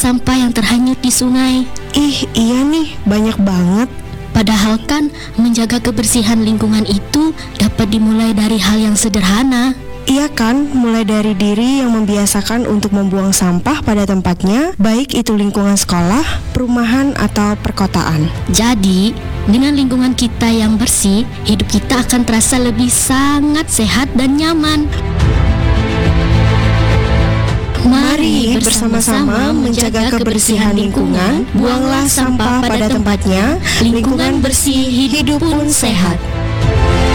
sampah yang terhanyut di sungai. Ih, iya nih, banyak banget. Padahal kan menjaga kebersihan lingkungan itu dapat dimulai dari hal yang sederhana. Iya kan, mulai dari diri yang membiasakan untuk membuang sampah pada tempatnya, baik itu lingkungan sekolah, perumahan, atau perkotaan. Jadi, dengan lingkungan kita yang bersih, hidup kita akan terasa lebih sangat sehat dan nyaman. Mari bersama-sama menjaga kebersihan lingkungan, buanglah sampah pada tempatnya, lingkungan bersih, hidup pun sehat.